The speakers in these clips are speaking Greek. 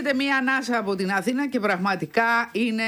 έχετε μία ανάσα από την Αθήνα και πραγματικά είναι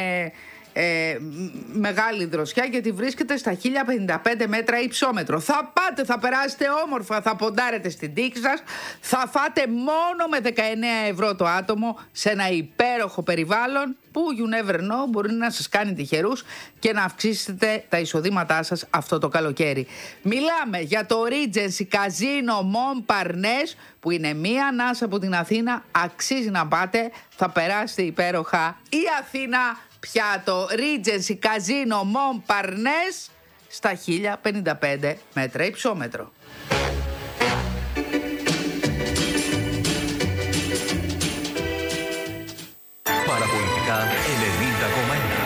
μεγάλη δροσιά, γιατί βρίσκεται στα 1055 μέτρα υψόμετρο. Θα πάτε, θα περάσετε όμορφα, θα ποντάρετε στην τύχη σας, θα φάτε μόνο με 19 ευρώ το άτομο σε ένα υπέροχο περιβάλλον που you never know μπορεί να σας κάνει τυχερούς και να αυξήσετε τα εισοδήματά σας αυτό το καλοκαίρι. Μιλάμε για το Regency Casino Montparnasse, που είναι μία ανάσα από την Αθήνα, αξίζει να πάτε, θα περάσετε υπέροχα. Η Αθήνα πια, το Regency Casino Montparnasse στα 1055 μέτρα υψόμετρο. Παραπολιτικά 90,1.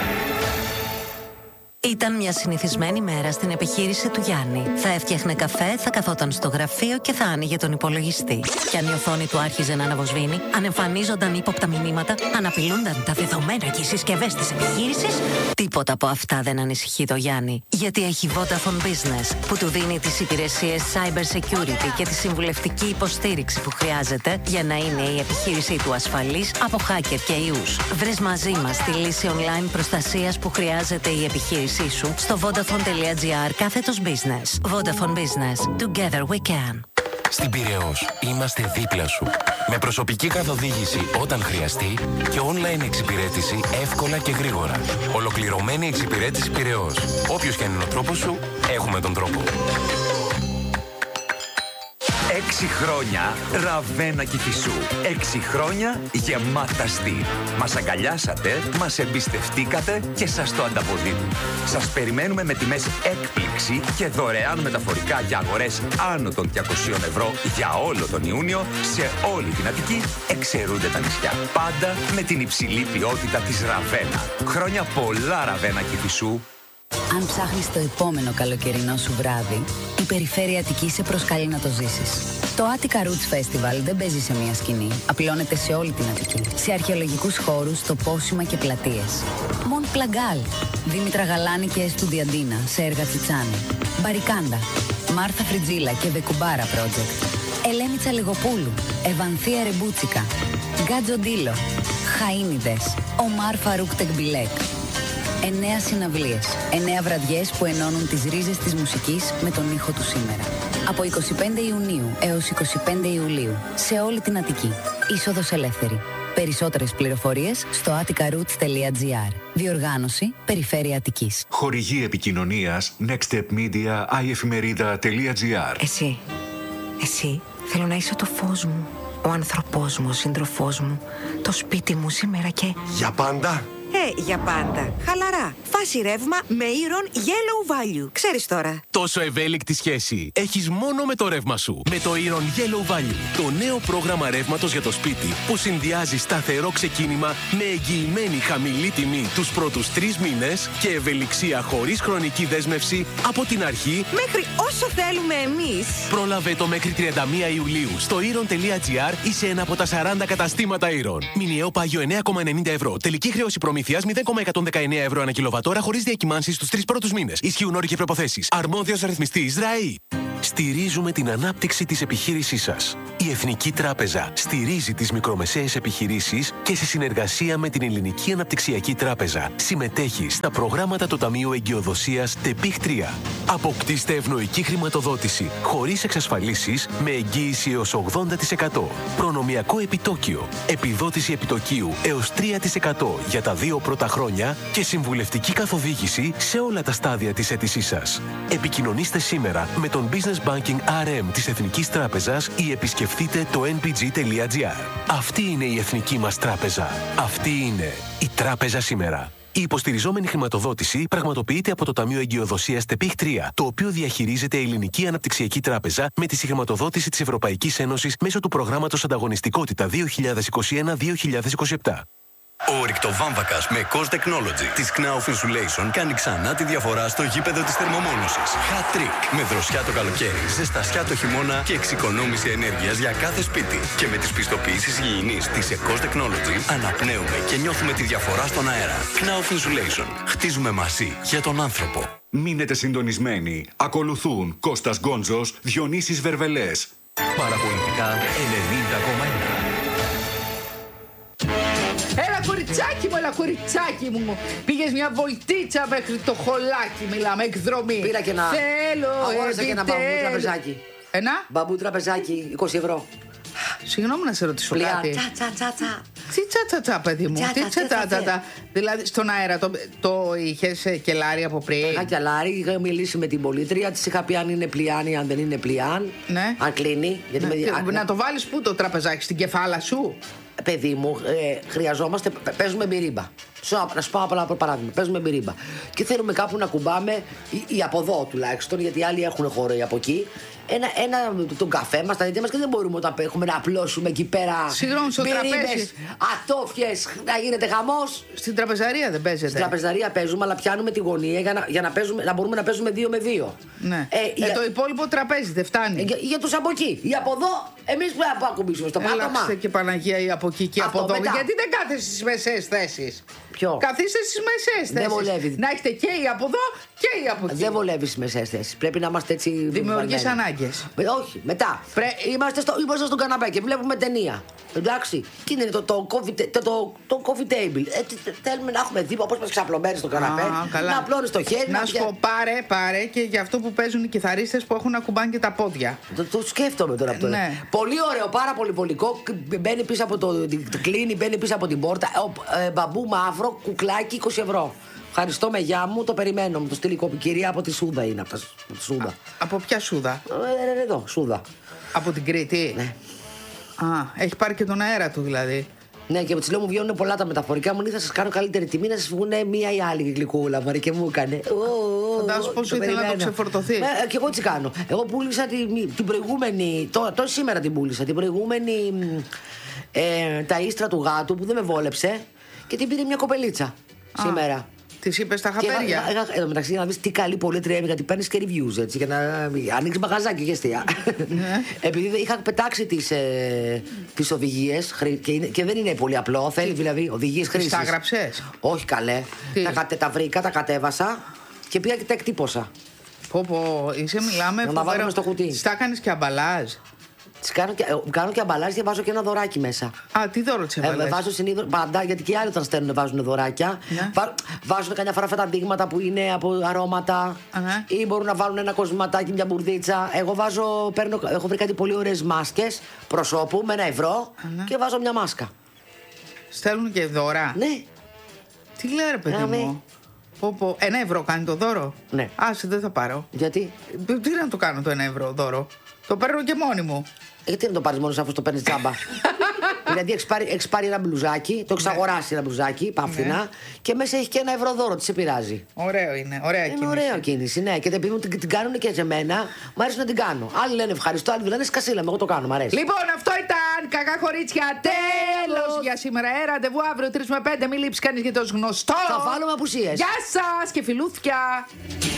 Ήταν μια συνηθισμένη μέρα στην επιχείρηση του Γιάννη. Θα έφτιαχνε καφέ, θα καθόταν στο γραφείο και θα άνοιγε τον υπολογιστή. Κι αν η οθόνη του άρχιζε να αναβοσβήνει, αν εμφανίζονταν ύποπτα μηνύματα, αν απειλούνταν τα δεδομένα και οι συσκευές της επιχείρησης, τίποτα από αυτά δεν ανησυχεί το Γιάννη. Γιατί έχει Vodafone Business, που του δίνει τις υπηρεσίες cyber security και τη συμβουλευτική υποστήριξη που χρειάζεται για να είναι η επιχείρησή του ασφαλής από hacker και ιούς. Βρες μαζί μας τη λύση online προστασίας που χρειάζεται η επιχείρηση σου στο vodafone.gr/business. Vodafone Business. Together we can. Στην Πειραιώς είμαστε δίπλα σου. Με προσωπική καθοδήγηση όταν χρειαστεί και online εξυπηρέτηση εύκολα και γρήγορα. Ολοκληρωμένη εξυπηρέτηση Πειραιώς. Όποιος και αν είναι ο τρόπος σου, έχουμε τον τρόπο. 6 χρόνια Ραβένα Κηφισού. 6 χρόνια γεμάτα στυλ. Μας αγκαλιάσατε, μας εμπιστευτήκατε και σας το ανταποδίδουμε. Σας περιμένουμε με τιμές έκπληξη και δωρεάν μεταφορικά για αγορές άνω των 200 ευρώ για όλο τον Ιούνιο σε όλη την Αττική. Εξαιρούνται τα νησιά. Πάντα με την υψηλή ποιότητα της Ραβένα. Χρόνια πολλά Ραβένα Κηφισού. Αν ψάχνεις το επόμενο καλοκαιρινό σου βράδυ, η Περιφέρεια Αττικής σε προσκαλεί να το ζήσεις. Το Attica Roots Festival δεν παίζει σε μια σκηνή. Απλώνεται σε όλη την Αττική. Σε αρχαιολογικούς χώρους, τοπόσιμα και πλατείες. Μοντ Πλαγκάλ, Δήμητρα Γαλάνη και Εστουδιαντίνα σε έργα Τσιτσάνη. Μπαρικάντα, Μάρθα Φριτζίλα και Βεκουμπάρα Project. Ελένη Τσαλιγοπούλου, Ευανθία Ρεμπούτσικα. Γκάτζο Ντίλο, Χαΐνιδες, Ομάρ Φαρούκ Τεκμπιλέκ. 9 συναυλίες, 9 βραδιές που ενώνουν τις ρίζες της μουσικής με τον ήχο του σήμερα. Από 25 Ιουνίου έως 25 Ιουλίου, σε όλη την Αττική. Είσοδος ελεύθερη. Περισσότερες πληροφορίες στο atticaroots.gr. Διοργάνωση Περιφέρεια Αττικής. Χορηγή επικοινωνίας nextstepmedia iefημερίδα.gr. Εσύ θέλω να είσαι το φως μου, ο άνθρωπός μου, ο σύντροφός μου, το σπίτι μου σήμερα και... Για πάντα. Για πάντα. Χαλαρά. Φάση ρεύμα με Iron Yellow Value. Ξέρεις τώρα. Τόσο ευέλικτη σχέση έχεις μόνο με το ρεύμα σου. Με το Iron Yellow Value. Το νέο πρόγραμμα ρεύματος για το σπίτι που συνδυάζει σταθερό ξεκίνημα με εγγυημένη χαμηλή τιμή τους πρώτους 3 μήνες και ευελιξία χωρίς χρονική δέσμευση από την αρχή μέχρι όσο θέλουμε εμείς. Πρόλαβε το μέχρι 31 Ιουλίου στο iron.gr ή σε ένα από τα 40 καταστήματα Iron. Μηνιαίο πάγιο 9,90 ευρώ. Τελική χρέωση προμήθειας 0,119 ευρώ ανά κιλοβατόρα χωρίς διακυμάνσεις στους 3 πρώτους μήνες. Ισχύουν όροι και προϋποθέσεις. Αρμόδιος ρυθμιστής ΡΑΗ. Στηρίζουμε την ανάπτυξη της επιχείρησής σας. Η Εθνική Τράπεζα στηρίζει τις μικρομεσαίες επιχειρήσεις και σε συνεργασία με την Ελληνική Αναπτυξιακή Τράπεζα συμμετέχει στα προγράμματα του Ταμείου Εγκυοδοσίας ΤΕΠΙΧ 3. Αποκτήστε ευνοϊκή χρηματοδότηση χωρίς εξασφαλίσεις με εγγύηση έως 80%. Προνομιακό επιτόκιο. Επιδότηση επιτοκίου έως 3% για τα 2 πρώτα χρόνια και συμβουλευτική καθοδήγηση σε όλα τα στάδια της αίτησής σας. Επικοινωνήστε σήμερα με τον Business Banking RM της Εθνικής Τράπεζας ή επισκεφτείτε το npg.gr. Αυτή είναι η εθνική μας τράπεζα. Αυτή είναι η τράπεζα σήμερα. Η υποστηριζόμενη χρηματοδότηση πραγματοποιείται από το Ταμείο Εγκυοδοσίας ΤΕΠΙΧ 3, το οποίο διαχειρίζεται η Ελληνική Αναπτυξιακή Τράπεζα με τη συγχρηματοδότηση της Ευρωπαϊκής Ένωσης μέσω του προγράμματος Ανταγωνιστικότητα 2021-2027. Ο ρηκτοβάμβακας με Cost Technology της Knauf Insulation κάνει ξανά τη διαφορά στο γήπεδο της θερμομόνωσης. Hat trick με δροσιά το καλοκαίρι, ζεστασιά το χειμώνα και εξοικονόμηση ενέργειας για κάθε σπίτι. Και με τις πιστοποιήσεις υγιεινής της Cost Technology αναπνέουμε και νιώθουμε τη διαφορά στον αέρα. Knauf Insulation. Χτίζουμε μαζί για τον άνθρωπο. Μείνετε συντονισμένοι. Ακολουθούν Κώστας Γκόντζος, Διονύσης Βερβελές. Παραπολιτικά 90,1. Έλα κοριτσάκι μου. Πήγες μια βολτίτσα μέχρι το χωλάκι, μιλάμε, εκδρομή. Πήρα και ένα. Αγόρασα και ένα μπαμπού τραπεζάκι. Ένα? Μπαμπού τραπεζάκι, 20 ευρώ. Συγγνώμη να σε ρωτήσω κάτι. Τι τσατσα, παιδί μου. Τι τσατσα. Δηλαδή στον αέρα το είχες κελάρι από πριν? Είχα κελάρι, είχα μιλήσει με την πολίτρια, της είχα πει αν είναι πλιάν ή αν δεν είναι πλιάν. Ναι. Αν κλείνει. Να το βάλεις πού το τραπεζάκι, στην κεφάλα σου? Παιδί μου, χρειαζόμαστε. Παίζουμε μπυρίμπα. Να σου πάω απλά από παράδειγμα. Παίζουμε μπυρίμπα. Και θέλουμε κάπου να κουμπάμε, ή από εδώ τουλάχιστον, γιατί άλλοι έχουν χώρο από εκεί. Τον καφέ μας, τα τέτοια μας, και δεν μπορούμε όταν έχουμε να απλώσουμε εκεί πέρα. Συγγνώμη, στο τραπέζι. Ατόφιες, να γίνεται χαμός. Στην τραπεζαρία δεν παίζετε? Στην τραπεζαρία παίζουμε, αλλά πιάνουμε τη γωνία για να μπορούμε να παίζουμε 2 με 2. Ναι. Το υπόλοιπο τραπέζι δεν φτάνει. Για τους από εκεί. Ή από εδώ, εμείς πρέπει να ακουμπήσουμε στο πάτωμα. Ελάξτε και Παναγία ή από εκεί και από εδώ. Γιατί δεν κάθεσαι στις μεσαίες θέσεις? Ποιο? Καθίστε στις μεσαίες θέσεις. Δεν βολεύει. Να έχετε και ή από εδώ και ή από εκεί. Δεν βολεύει στις μεσαίες θέσεις. Πρέπει να είμαστε έτσι. Δημιουργείς ανάγκες. Όχι, μετά. Είμαστε στον καναπέ και βλέπουμε ταινία. Εντάξει. Και είναι το coffee table. Θέλουμε να έχουμε δίπλα, όπως είμαστε ξαπλωμένοι στο καναπέ. Να απλώνεις το χέρι. Να σου πω, πάρε και για αυτό που παίζουν οι κιθαρίστες που έχουν να κουμπάνε και τα πόδια. Το σκέφτομαι τώρα αυτό. Ναι. Πολύ ωραίο, πάρα πολύ βολικό. Μπαίνει πίσω από κλείνει, μπαίνει πίσω από την πόρτα. Μπαμπού μαύρο, κουκλάκι, 20 ευρώ. Ευχαριστώ, με γεια μου, το περιμένω. Μου το στείλει η κυρία από τη Σούδα είναι. Από τη Σούδα. Από ποια Σούδα? Εδώ, Σούδα. Από την Κρήτη? Ναι. Έχει πάρει και τον αέρα του δηλαδή. Ναι, και τη λέω μου βγαίνουν πολλά τα μεταφορικά. Μου λέει θα σας κάνω καλύτερη τιμή να σας βγουν μία ή άλλη γλυκούλα. Μωρέ, και μου έκανε. Φαντάζομαι πόσο ήθελα να το ξεφορτωθεί. Και εγώ έτσι κάνω. Εγώ πούλησα την προηγούμενη. Τώρα σήμερα την πούλησα. Την προηγούμενη τα ίστρα του γάτου που δεν με βόλεψε και την πήρε μια κοπελίτσα σήμερα. Τη είπε τα χαπέρια. Εδώ μεταξύ, για να δει τι καλή πολίτρια είμαι, γιατί παίρνει και reviews έτσι. Για να ανοίξει μαγαζάκι και αστεία. Επειδή είχα πετάξει τις οδηγίες και δεν είναι πολύ απλό. Θέλει δηλαδή οδηγίες χρήσης. Τα έγραψε? Όχι, καλέ. Τα βρήκα, τα κατέβασα και πήγα και τα εκτύπωσα. Πω, είσαι μιλάμε. Να βάλουμε στο κουτί. Τα κάνεις και αμπαλάζ? Κάνω και αμπαλάζ και βάζω και ένα δωράκι μέσα. Τι δώρο της έβαλες? Βάζω συνήθως πάντα, γιατί και οι άλλοι όταν στέλνουν βάζουν δωράκια. Ναι. Βάζουν καμιά φορά αυτά τα δείγματα που είναι από αρώματα. Ή μπορούν να βάλουν ένα κοσματάκι, μια μπουρδίτσα. Εγώ έχω βρει κάτι πολύ ωραίες μάσκες προσώπου με 1 ευρώ και βάζω μια μάσκα. Στέλνουν και δώρα? Ναι. Τι λέει ρε παιδί μου? 1 ευρώ κάνει το δώρο? Ναι. Άσε, δεν θα πάρω. Γιατί? Τι να το κάνω το 1 ευρώ δώρο? Το παίρνω και μόνη μου. Γιατί να το πάρεις μόνο αφού το παίρνεις τζάμπα? Δηλαδή έχεις πάρει ένα μπλουζάκι, το έχεις αγοράσει ένα μπλουζάκι, παύθυνα, και μέσα έχει και 1 ευρώ δώρο, τι σε πειράζει? Ωραίο είναι, ωραία κίνηση. Είναι ωραία κίνηση, ναι. Και επειδή μου την κάνουν και σε μένα, μου αρέσει να την κάνω. Άλλοι λένε ευχαριστώ, άλλοι λένε σκασίλα, εγώ το κάνω, μου αρέσει. Λοιπόν, αυτό ήταν κακά κορίτσια. Τέλος για σήμερα. Ραντεβού αύριο 3 με 5. Μην λείψει κανείς για το γνωστό. Θα βάλουμε απουσίες. Γεια σας και φιλούθια.